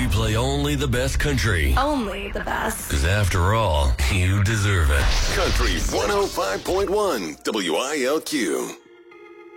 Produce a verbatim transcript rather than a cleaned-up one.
We play only the best country. Only the best. Because after all, you deserve it. Country one oh five point one W I L Q.